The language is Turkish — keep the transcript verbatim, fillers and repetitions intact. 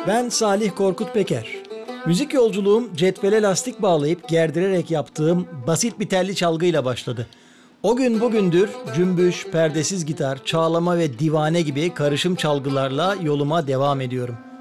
Ben Salih Korkut Peker. Müzik yolculuğum cetvele lastik bağlayıp gerdirerek yaptığım basit bir telli çalgıyla başladı. O gün bugündür cümbüş, perdesiz gitar, çağlama ve divane gibi karışım çalgılarla yoluma devam ediyorum.